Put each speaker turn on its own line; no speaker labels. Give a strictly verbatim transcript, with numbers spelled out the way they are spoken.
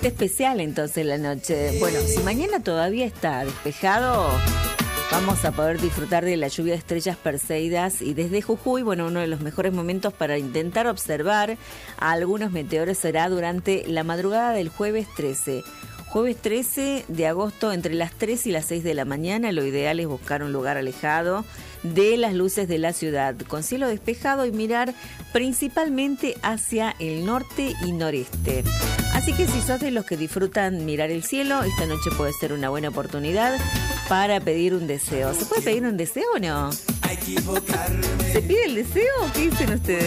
poquito especial entonces la noche. Bueno, si mañana todavía está despejado, vamos a poder disfrutar de la lluvia de estrellas perseidas y desde Jujuy, bueno, uno de los mejores momentos para intentar observar a algunos meteoros será durante la madrugada del jueves trece. Jueves trece de agosto entre las tres y las seis de la mañana, lo ideal es buscar un lugar alejado de las luces de la ciudad, con cielo despejado y mirar principalmente hacia el norte y noreste. Así que si sos de los que disfrutan mirar el cielo, esta noche puede ser una buena oportunidad para pedir un deseo. ¿Se puede pedir un deseo o no? ¿Se pide el deseo? ¿Qué dicen ustedes?